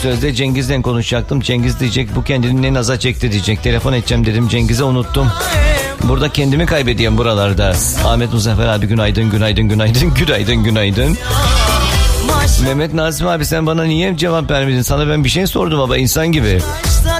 sözde Cengiz'le konuşacaktım. Cengiz diyecek bu kendini ne naza çekti diyecek. Telefon edeceğim dedim Cengiz'e, unuttum. Burada kendimi kaybediyorum buralarda. Ahmet Muzaffer abi günaydın, günaydın, günaydın, günaydın, günaydın. Mehmet Nazım abi sen bana niye cevap vermedin? Sana ben bir şey sordum ama insan gibi.